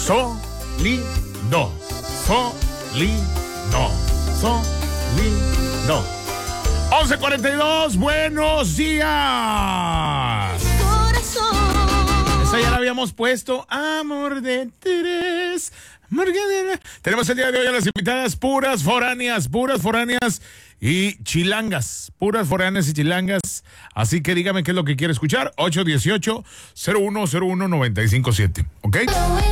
Sólido. Sólido. Sólido. 11:42, buenos días. Esa ya la habíamos puesto. Amor de Teresa. Tenemos el día de hoy a las invitadas puras foráneas y chilangas. Puras foráneas y chilangas. Así que dígame qué es lo que quiere escuchar. 818-0101-957. ¿Ok?